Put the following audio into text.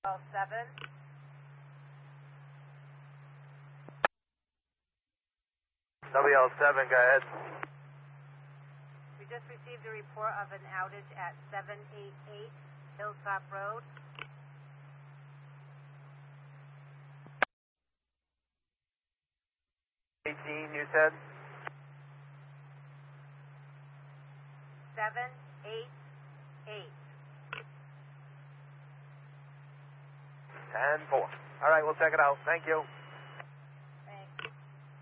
7. WL7, go ahead. We just received a report of an outage at 788 Hilltop Road. You said? 788. 10-4. All right, we'll check it out. Thank you.